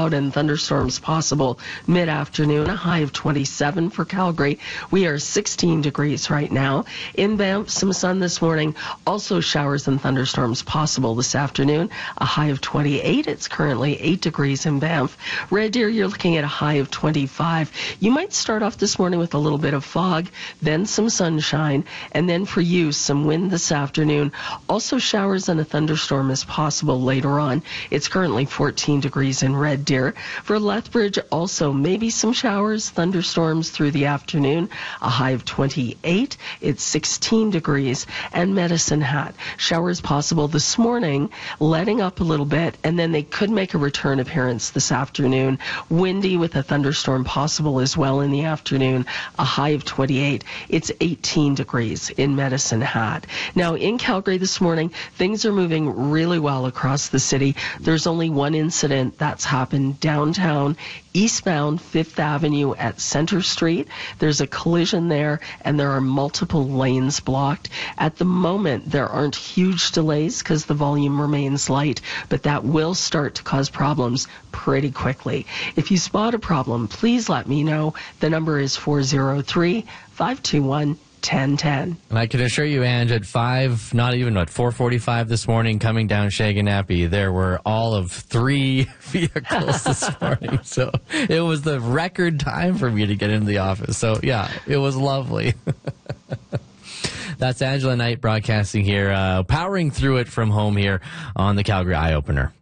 cloud and thunderstorms possible mid-afternoon, a high of 27 for Calgary. We are 16 degrees right now. In Banff, some sun this morning. Also showers and thunderstorms possible this afternoon, a high of 28. It's currently 8 degrees in Banff. Red Deer, you're looking at a high of 25. You might start off this morning with a little bit of fog, then some sunshine, and then for you, some wind this afternoon. Also showers and a thunderstorm is possible later on. It's currently 14 degrees in Red Deer. For Lethbridge, also maybe some showers, thunderstorms through the afternoon, a high of 28. It's 16 degrees. And Medicine Hat, showers possible this morning, letting up a little bit, and then they could make a return appearance this afternoon. Windy with a thunderstorm possible as well in the afternoon, a high of 28. It's 18 degrees in Medicine Hat. Now, in Calgary this morning, things are moving really well across the city. There's only one incident that's happened downtown, eastbound 5th Avenue at Center Street. There's a collision there, and there are multiple lanes blocked. At the moment, there aren't huge delays because the volume remains light, but that will start to cause problems pretty quickly. If you spot a problem, please let me know. The number is 403-521-1010. And I can assure you, Ange, at 4:45 this morning, coming down Shaganappy, there were all of 3 vehicles this morning. So it was the record time for me to get into the office. So, yeah, it was lovely. That's Angela Knight broadcasting here, powering through it from home here on the Calgary Eye Opener.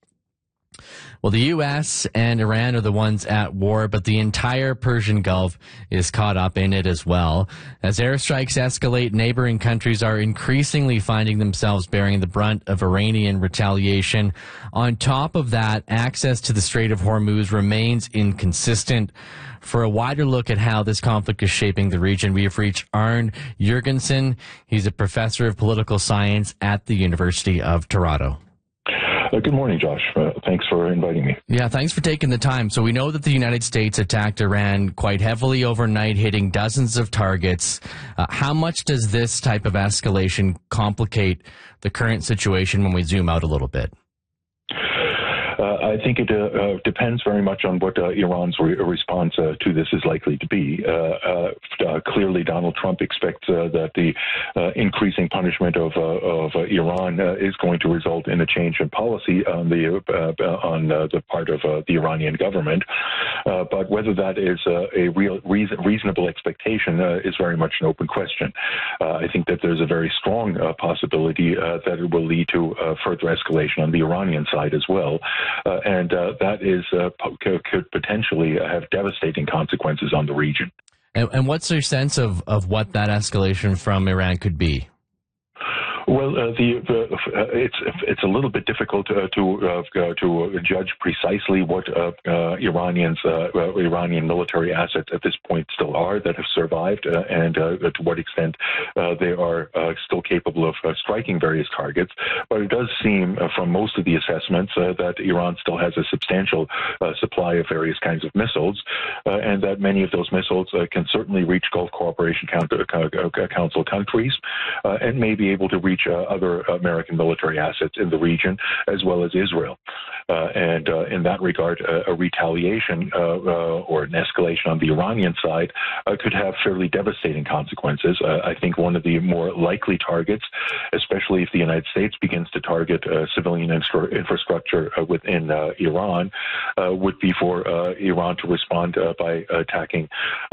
Well, the U.S. and Iran are the ones at war, but the entire Persian Gulf is caught up in it as well. As airstrikes escalate, neighboring countries are increasingly finding themselves bearing the brunt of Iranian retaliation. On top of that, access to the Strait of Hormuz remains inconsistent. For a wider look at how this conflict is shaping the region, we have reached Arne Jurgensen. He's a professor of political science at the University of Toronto. Good morning, Josh. Thanks for inviting me. Yeah, thanks for taking the time. So we know that the United States attacked Iran quite heavily overnight, hitting dozens of targets. How much does this type of escalation complicate the current situation when we zoom out a little bit? I think it depends very much on what Iran's response to this is likely to be. Clearly, Donald Trump expects that the increasing punishment of Iran is going to result in a change in policy on the part of the Iranian government. But whether that is a reasonable expectation is very much an open question. I think that there's a very strong possibility that it will lead to further escalation on the Iranian side as well. And that is could potentially have devastating consequences on the region. And what's your sense of what that escalation from Iran could be? Well, it's a little bit difficult to judge precisely what Iranian military assets at this point still are that have survived, and to what extent they are still capable of striking various targets. But it does seem, from most of the assessments, that Iran still has a substantial supply of various kinds of missiles, and that many of those missiles can certainly reach Gulf Cooperation Council countries, and may be able to reach other American military assets in the region, as well as Israel. And in that regard, a retaliation or an escalation on the Iranian side could have fairly devastating consequences. I think one of the more likely targets, especially if the United States begins to target civilian infrastructure within Iran, would be for Iran to respond by attacking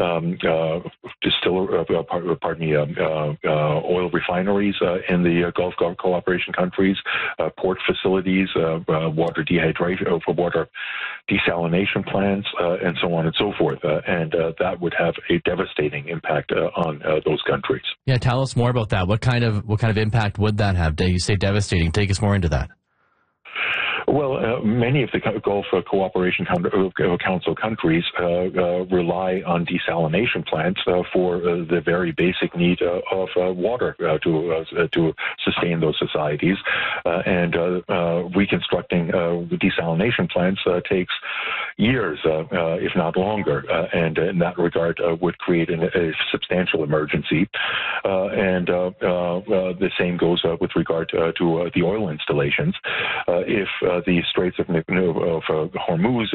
oil refineries in the Gulf Cooperation countries, port facilities, water desalination plants, and so on and so forth. And that would have a devastating impact on those countries. Yeah, tell us more about that. What kind of impact would that have? You say devastating. Take us more into that. Well, many of the Gulf Cooperation Council countries rely on desalination plants for the very basic need of water to sustain those societies. And reconstructing the desalination plants takes years, if not longer, and in that regard would create a substantial emergency. And the same goes with regard to the oil installations. If the Straits of Hormuz